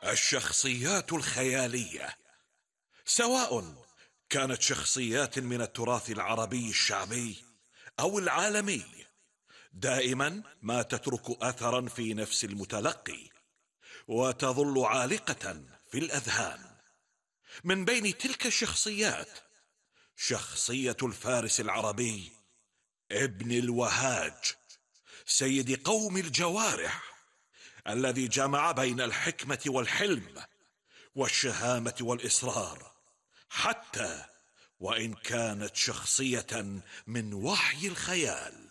الشخصيات الخيالية، سواء كانت شخصيات من التراث العربي الشعبي أو العالمي، دائما ما تترك أثرا في نفس المتلقي وتظل عالقة في الأذهان. من بين تلك الشخصيات شخصية الفارس العربي ابن الوهاج، سيد قوم الجوارح، الذي جمع بين الحكمة والحلم والشهامة والإصرار، حتى وإن كانت شخصية من وحي الخيال.